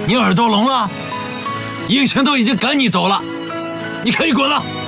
你耳朵聋了？应城都已经赶你走了，你可以滚了。